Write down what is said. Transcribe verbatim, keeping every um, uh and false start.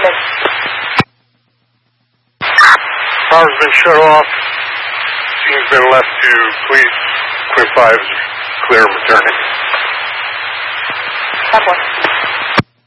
in. Power's been shut off. Scene's been left to police. Quinn five is clear of returning. That one.